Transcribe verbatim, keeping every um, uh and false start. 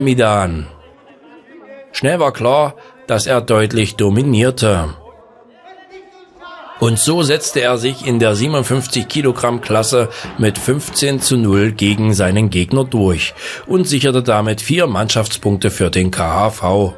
Midan. Schnell war klar, dass er deutlich dominierte. Und so setzte er sich in der siebenundfünfzig Kilogramm Klasse mit fünfzehn zu null gegen seinen Gegner durch und sicherte damit vier Mannschaftspunkte für den K H V.